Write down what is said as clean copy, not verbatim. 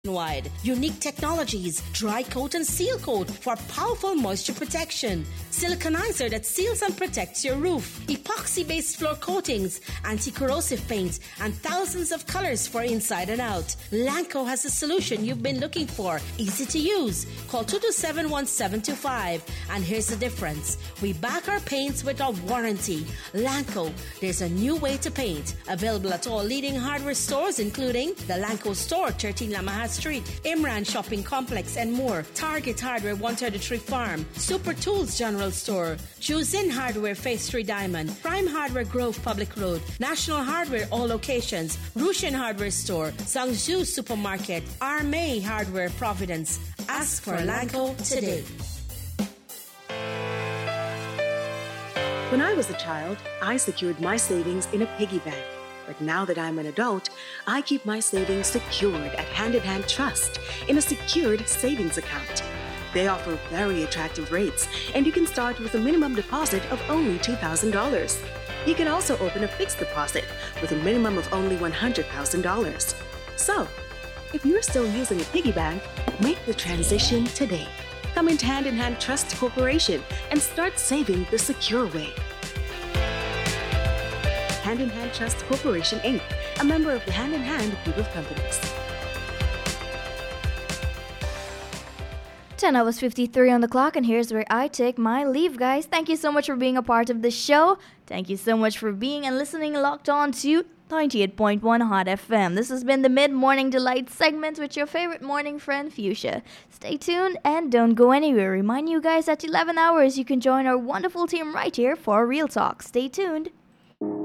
wide. Unique technologies, dry coat and seal coat for powerful moisture protection. Siliconizer that seals and protects your roof. Epoxy-based floor coatings, anti-corrosive paint, and thousands of colors for inside and out. Lanco has the solution you've been looking for. Easy to use. Call 227-1725. And here's the difference. We back our paints with a warranty. Lanco, there's a new way to paint. Available at all leading hardware stores, including the Lanco Store, 13 Lamahad Street, Imran Shopping Complex, and more. Target Hardware, 133 Farm, Super Tools General Store, Choose In Hardware, Phase 3 Diamond, Prime Hardware Grove Public Road, National Hardware, all locations, Rushin Hardware Store, Zhangzhou Supermarket, Armay Hardware, Providence. Ask for Lanco today. When I was a child, I secured my savings in a piggy bank. But now that I'm an adult, I keep my savings secured at Hand in Hand Trust in a secured savings account. They offer very attractive rates, and you can start with a minimum deposit of only $2,000. You can also open a fixed deposit with a minimum of only $100,000. So, if you're still using a piggy bank, make the transition today. Come into Hand in Hand Trust Corporation and start saving the secure way. Hand in Hand Trust Corporation, Inc., a member of the Hand in Hand Group of Companies. 10 hours 53 on the clock, and here's where I take my leave, guys. Thank you so much for being a part of the show. Thank you so much for being and listening locked on to 98.1 Hot FM. This has been the Mid-Morning Delight segment with your favorite morning friend, Fuchsia. Stay tuned and don't go anywhere. Remind you guys at 11 hours you can join our wonderful team right here for Real Talk. Stay tuned.